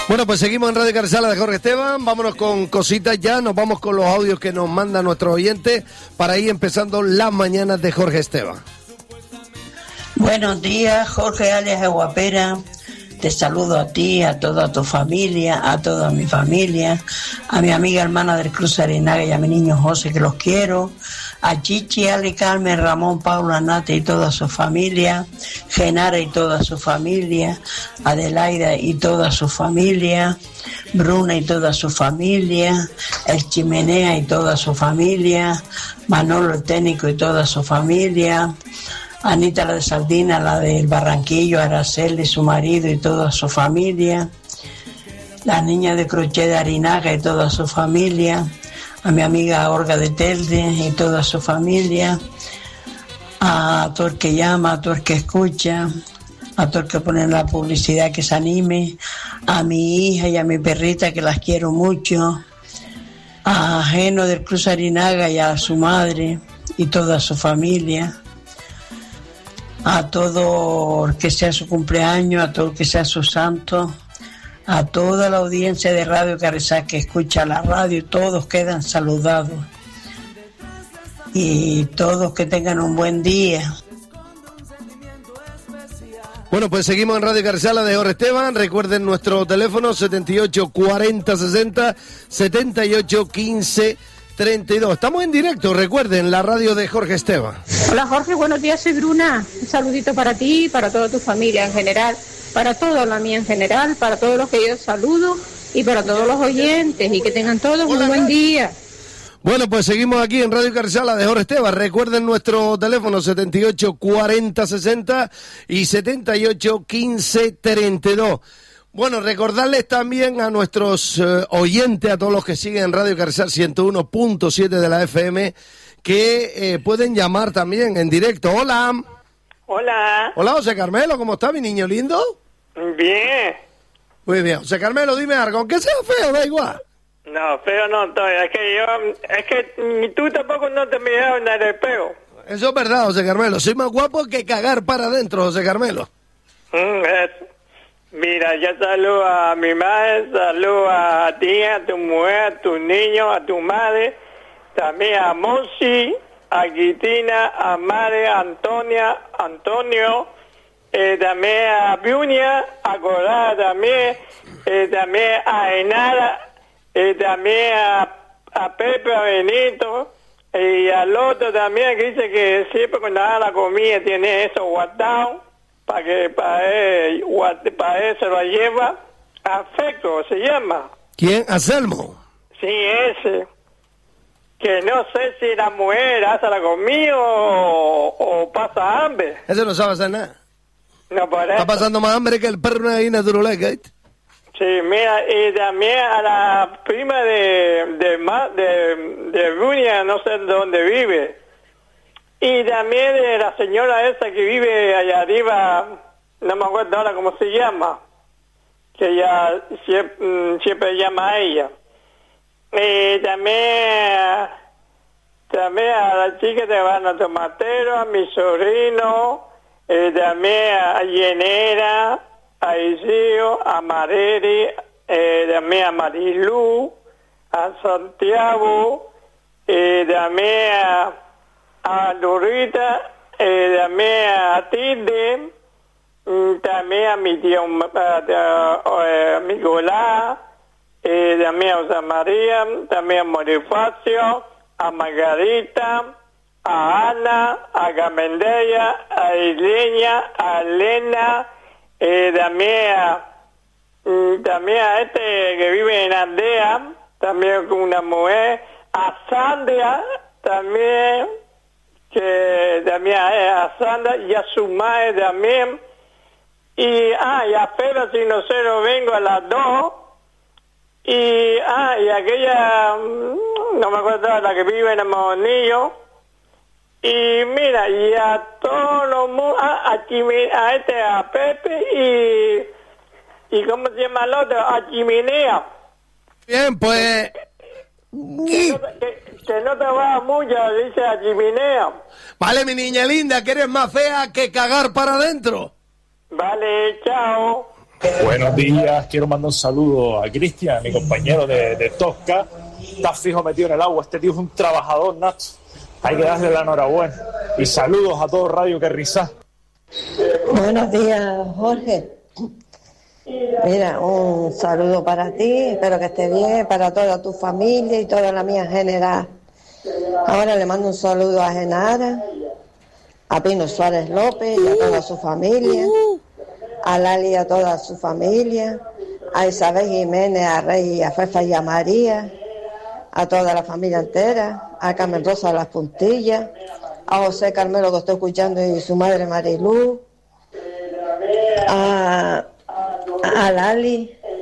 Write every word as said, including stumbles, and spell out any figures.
Bueno, pues seguimos en Radio Carrizales de Jorge Esteban. Vámonos con cositas ya. Nos vamos con los audios que nos mandan nuestros oyentes para ir empezando las mañanas de Jorge Esteban. Buenos días, Jorge alias Aguapera. Te saludo a ti, a toda tu familia, a toda mi familia, a mi amiga hermana del Cruz Arinaga y a mi niño José, que los quiero, a Chichi, Ali, Carmen, Ramón, Paula, Nate y toda su familia, Genara y toda su familia, Adelaida y toda su familia, Bruna y toda su familia, El Chimenea y toda su familia, Manolo el Técnico y toda su familia, Anita la de Sardina, la del Barranquillo, Araceli, su marido y toda su familia, la niña de Crochet de Arinaga y toda su familia, a mi amiga Olga de Telde y toda su familia, a todo el que llama, a todo el que escucha, a todo el que pone la publicidad que se anime, a mi hija y a mi perrita que las quiero mucho, a Geno del Cruz Arinaga y a su madre y toda su familia, a todo el que sea su cumpleaños, a todo el que sea su santo, a toda la audiencia de Radio Carrizales que escucha la radio, todos quedan saludados y todos que tengan un buen día. Bueno, pues seguimos en Radio Carrizales de Jorge Esteban. Recuerden nuestro teléfono setenta y ocho cuarenta sesenta, setenta y ocho quince treinta y dos. Estamos en directo, recuerden, la radio de Jorge Esteban. Hola Jorge, buenos días, soy Bruna. Un saludito para ti, para toda tu familia en general, para toda la mía en general, para todos los que yo saludo y para todos los oyentes, y que tengan todos un buen día. Bueno, pues seguimos aquí en Radio Carrizales de Jorge Esteban. Recuerden nuestro teléfono setenta y ocho cuarenta sesenta y setenta y ocho quince treinta y dos. Bueno, recordarles también a nuestros eh, oyentes, a todos los que siguen Radio Carrizales ciento uno punto siete de la F M, que eh, pueden llamar también en directo. Hola. Hola. Hola, José Carmelo, ¿cómo está, mi niño lindo? Bien. Muy bien. José Carmelo, dime algo, aunque sea feo, da igual. No, feo no estoy. Es que yo, es que ni tú tampoco no te miras en el espejo. Eso es verdad, José Carmelo. Soy más guapo que cagar para adentro, José Carmelo. Mm, es. Mira, yo saludo a mi madre, saludo a ti, a tu mujer, a tus niños, a tu madre, también a Monsi, a Guitina, a Mare, a Antonia, Antonio, eh, también a Biunia, a Corada también, eh, también a Enara, eh, también a, a Pepe, a Benito, y al otro también que dice que siempre cuando haga la comida tiene eso guardado, para que para él, para él se lo lleva. Afecto se llama. ¿Quién? Anselmo. Sí, ese. Que no sé si la mujer hace la comida o, o pasa hambre. Ese no sabe hacer nada. No, por eso. Está pasando más hambre que el perro ahí natural, ¿eh? Sí, mira, y también a la prima de de de, de Brunia, no sé dónde vive. Y también de la señora esa que vive allá arriba, no me acuerdo ahora cómo se llama, que ella siempre, siempre llama a ella. Y también, también a la chica de Habana Tomatero, a mi sobrino, y también a Yenera, a Isidro, a Mareri, eh, también a Marilú, a Santiago, y también a a Dorita, eh, también a Tilde, también a mi tío, a, a, a mi Golá, eh, también a Rosa María, también a Morifacio, a Margarita, a Ana, a Gamendella, a Ileña, a Elena, eh, también a, también a este que vive en Aldea, también con una mujer, a Sandra, también, que también a Sandra y a su madre también, y ah y a Fera si no sé lo vengo a las dos, y ah y aquella no me acuerdo la que vive en el Monillo, y mira, y a todos los a, a, a este a Pepe y y cómo se llama el otro, a Chimenea. Bien, pues que, no, que, que no te va mucho, dice a Chimenea. Vale, mi niña linda, que eres más fea que cagar para adentro. Vale, chao. Buenos días, quiero mandar un saludo a Cristian, mi compañero de, de Tosca. Está fijo metido en el agua, este tío es un trabajador, Nacho. Hay que darle la enhorabuena. Y saludos a todo Radio Querrizá. Buenos días, Jorge. Mira, un saludo para ti, espero que estés bien, para toda tu familia y toda la mía en general. Ahora le mando un saludo a Genara, a Pino Suárez López y a toda su familia, a Lali y a toda su familia, a Isabel Jiménez, a Rey, a Fefa y a María, a toda la familia entera, a Carmen Rosa de las Puntillas, a José Carmelo que estoy escuchando y su madre Marilú, a, a Lali,